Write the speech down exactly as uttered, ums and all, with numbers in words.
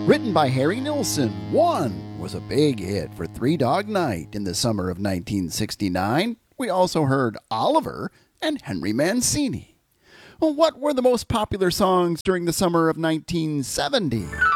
written by Harry Nilsson, One was a big hit for Three Dog Night in the summer of nineteen sixty-nine. We also heard Oliver and Henry Mancini. Well, what were the most popular songs during the summer of nineteen seventy?